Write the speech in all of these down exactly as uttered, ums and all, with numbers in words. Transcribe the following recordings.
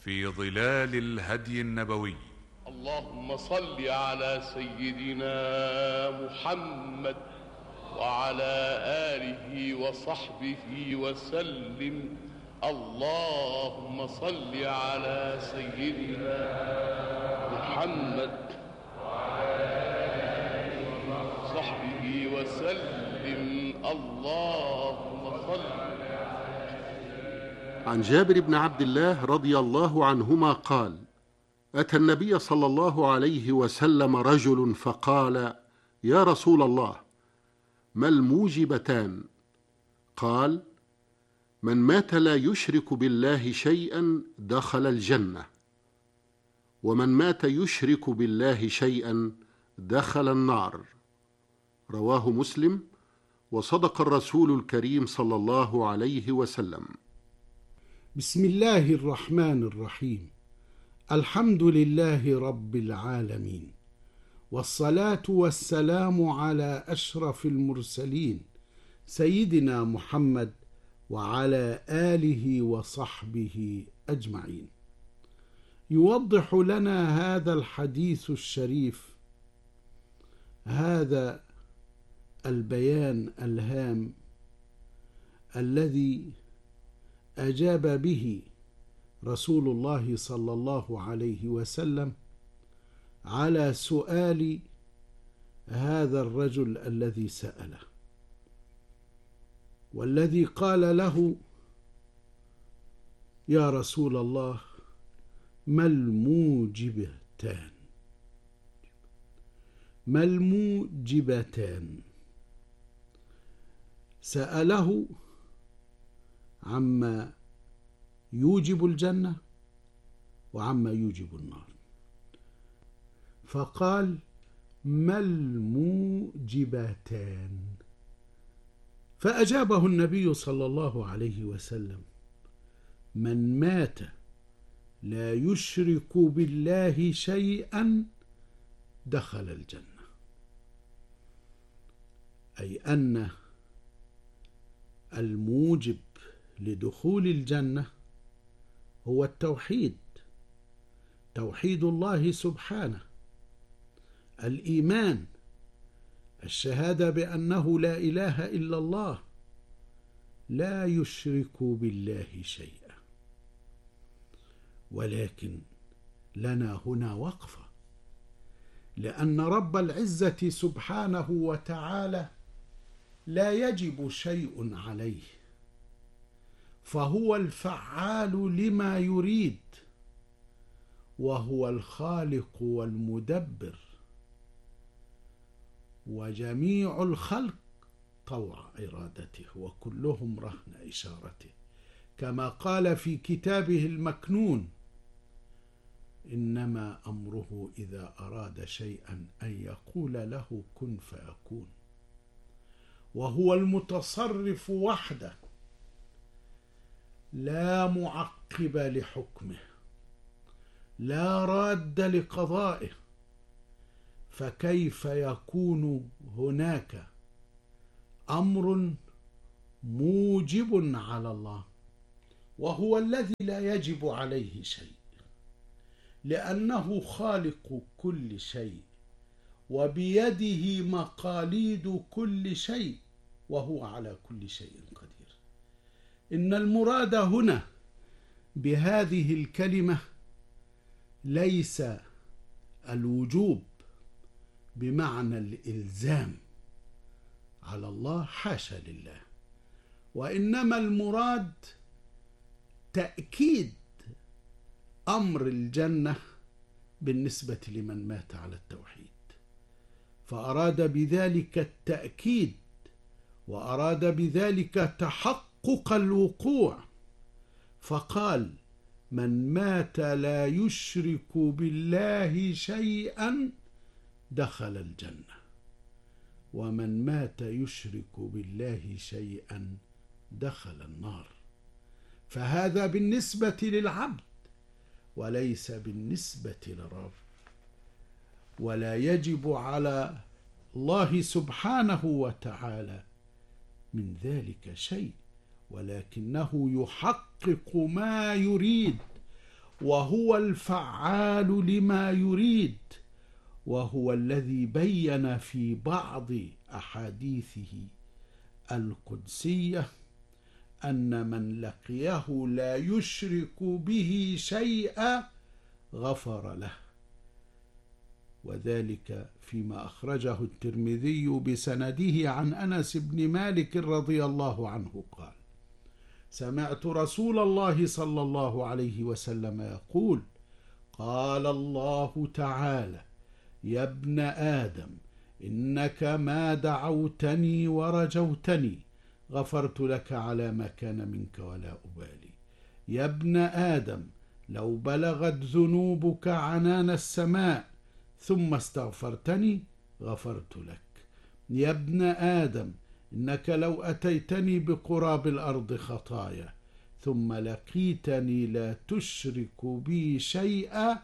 في ظلال الهدي النبوي. اللهم صل على سيدنا محمد وعلى آله وصحبه وسلم. اللهم صل على سيدنا محمد وعلى آله وصحبه وسلم. اللهم صل. عن جابر بن عبد الله رضي الله عنهما قال: أتى النبي صلى الله عليه وسلم رجل فقال: يا رسول الله، ما الموجبتان؟ قال: من مات لا يشرك بالله شيئا دخل الجنة، ومن مات يشرك بالله شيئا دخل النار. رواه مسلم. وصدق الرسول الكريم صلى الله عليه وسلم. بسم الله الرحمن الرحيم. الحمد لله رب العالمين، والصلاة والسلام على أشرف المرسلين سيدنا محمد وعلى آله وصحبه أجمعين. يوضح لنا هذا الحديث الشريف هذا البيان الهام الذي أجاب به رسول الله صلى الله عليه وسلم على سؤال هذا الرجل الذي سأله، والذي قال له: يا رسول الله، ما الموجبتان؟ ما الموجبتان؟ سأله عما يوجب الجنة وعما يوجب النار، فقال: ما الموجبتان؟ فأجابه النبي صلى الله عليه وسلم: من مات لا يشرك بالله شيئا دخل الجنة. أي أن الموجب لدخول الجنة هو التوحيد، توحيد الله سبحانه، الإيمان، الشهادة بأنه لا إله إلا الله، لا يشرك بالله شيئا. ولكن لنا هنا وقفة، لأن رب العزة سبحانه وتعالى لا يجب شيء عليه، فهو الفعال لما يريد، وهو الخالق والمدبر، وجميع الخلق طوع إرادته وكلهم رهن إشارته، كما قال في كتابه المكنون: إنما أمره إذا أراد شيئا أن يقول له كن فيكون. وهو المتصرف وحده، لا معقب لحكمه، لا راد لقضائه، فكيف يكون هناك أمر موجب على الله وهو الذي لا يجب عليه شيء، لأنه خالق كل شيء وبيده مقاليد كل شيء وهو على كل شيء قدير. إن المراد هنا بهذه الكلمة ليس الوجوب بمعنى الإلزام على الله، حاشا لله، وإنما المراد تأكيد أمر الجنة بالنسبة لمن مات على التوحيد، فأراد بذلك التأكيد، وأراد بذلك تحقق الوقوع، فقال: من مات لا يشرك بالله شيئا دخل الجنة، ومن مات يشرك بالله شيئا دخل النار. فهذا بالنسبة للعبد وليس بالنسبة للرب، ولا يجب على الله سبحانه وتعالى من ذلك شيء، ولكنه يحقق ما يريد وهو الفعال لما يريد، وهو الذي بين في بعض أحاديثه القدسية أن من لقيه لا يشرك به شيئا غفر له، وذلك فيما أخرجه الترمذي بسنده عن أنس بن مالك رضي الله عنه قال: سمعت رسول الله صلى الله عليه وسلم يقول: قال الله تعالى: يا ابن آدم إنك ما دعوتني ورجوتني غفرت لك على ما كان منك ولا أبالي. يا ابن آدم لو بلغت ذنوبك عنان السماء ثم استغفرتني غفرت لك. يا ابن آدم إنك لو أتيتني بقراب الأرض خطايا ثم لقيتني لا تشرك بي شيئا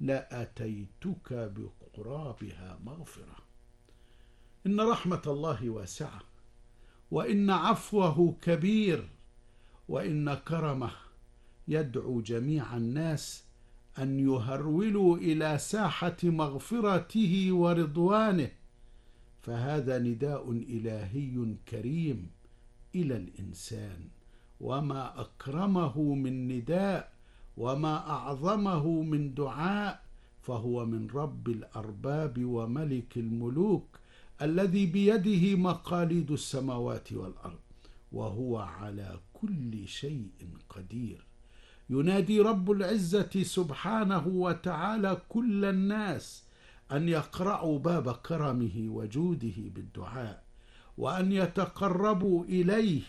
لأتيتك بقرابها مغفرة. إن رحمة الله واسعة، وإن عفوه كبير، وإن كرمه يدعو جميع الناس أن يهرولوا إلى ساحة مغفرته ورضوانه، فهذا نداء إلهي كريم إلى الإنسان، وما أكرمه من نداء وما أعظمه من دعاء، فهو من رب الأرباب وملك الملوك الذي بيده مقاليد السماوات والأرض، وهو على كل شيء قدير. ينادي رب العزة سبحانه وتعالى كل الناس أن يقرعوا باب كرمه وجوده بالدعاء، وأن يتقربوا إليه،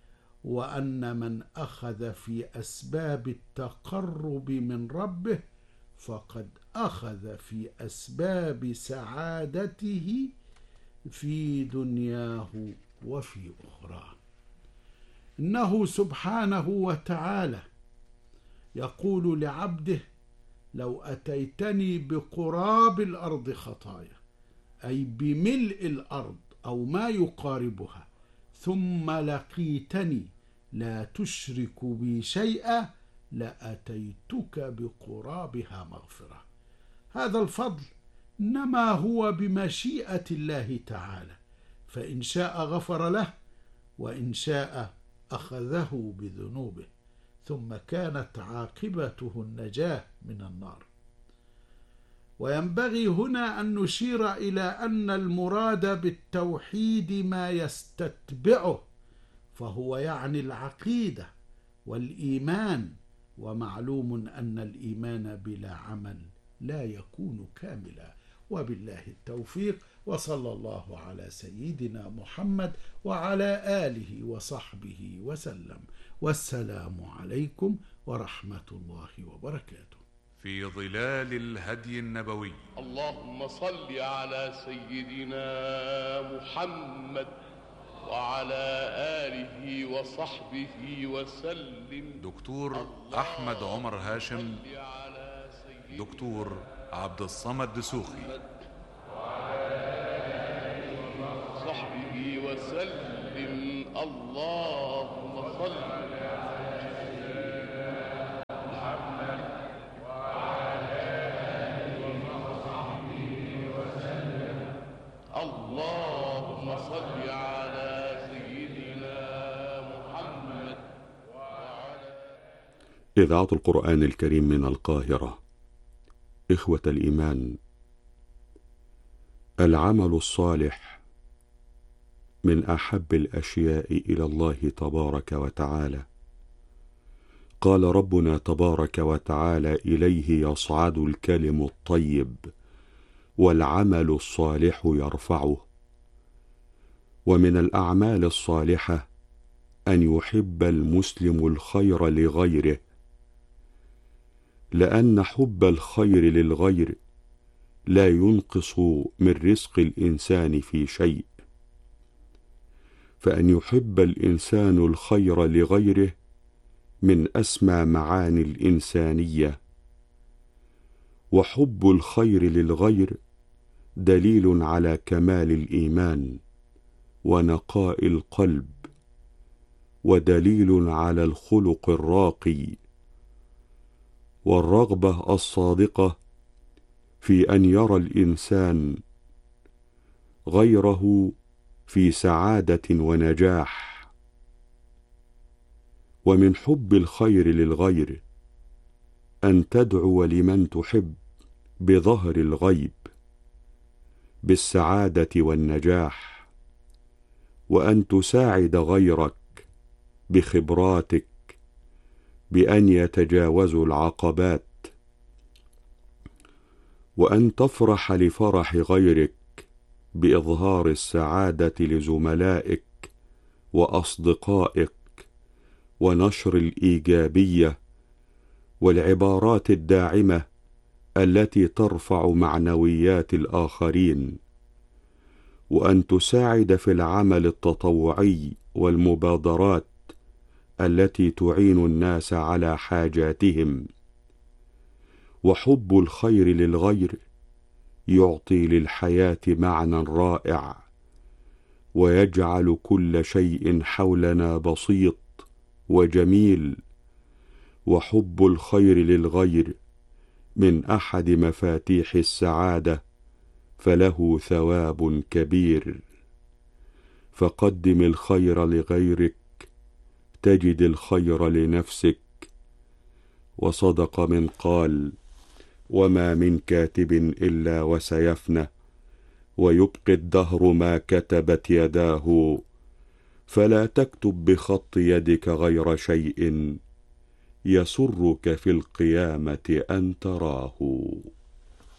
وأن من أخذ في أسباب التقرب من ربه فقد أخذ في أسباب سعادته في دنياه وفي أخراه. إنه سبحانه وتعالى يقول لعبده: لو أتيتني بقراب الأرض خطايا، أي بملء الأرض أو ما يقاربها، ثم لقيتني لا تشرك بي شيئا لأتيتك بقرابها مغفرة. هذا الفضل إنما هو بمشيئة الله تعالى، فإن شاء غفر له، وإن شاء أخذه بذنوبه، ثم كانت عاقبته النجاة من النار. وينبغي هنا أن نشير إلى أن المراد بالتوحيد ما يستتبعه، فهو يعني العقيدة والإيمان، ومعلوم أن الإيمان بلا عمل لا يكون كاملا. وبالله التوفيق، وصلى الله على سيدنا محمد وعلى آله وصحبه وسلم، والسلام عليكم ورحمة الله وبركاته. في ظلال الهدي النبوي. اللهم صل على سيدنا محمد وعلى آله وصحبه وسلم. دكتور أحمد عمر هاشم، دكتور عبد الصمد دسوخي، وصحبه وسلم. اللهم صل اللهم صل على سيدنا محمد وعلى إذاعة القرآن الكريم من القاهرة. إخوة الإيمان، العمل الصالح من أحب الأشياء إلى الله تبارك وتعالى. قال ربنا تبارك وتعالى: إليه يصعد الكلم الطيب والعمل الصالح يرفعه. ومن الأعمال الصالحة أن يحب المسلم الخير لغيره، لأن حب الخير للغير لا ينقص من رزق الإنسان في شيء، فأن يحب الإنسان الخير لغيره من أسمى معاني الإنسانية. وحب الخير للغير دليل على كمال الإيمان ونقاء القلب، ودليل على الخلق الراقي، والرغبة الصادقة في أن يرى الإنسان غيره في سعادة ونجاح. ومن حب الخير للغير أن تدعو لمن تحب بظهر الغيب بالسعادة والنجاح، وأن تساعد غيرك بخبراتك بأن يتجاوزوا العقبات، وأن تفرح لفرح غيرك بإظهار السعادة لزملائك وأصدقائك، ونشر الإيجابية والعبارات الداعمة التي ترفع معنويات الآخرين، وأن تساعد في العمل التطوعي والمبادرات التي تعين الناس على حاجاتهم. وحب الخير للغير يعطي للحياة معنى رائع، ويجعل كل شيء حولنا بسيط وجميل. وحب الخير للغير من أحد مفاتيح السعادة، فله ثواب كبير. فقدم الخير لغيرك تجد الخير لنفسك. وصدق من قال: وما من كاتب إلا وسيفنى، ويبقي الدهر ما كتبت يداه، فلا تكتب بخط يدك غير شيء يسرك في القيامة أن تراه.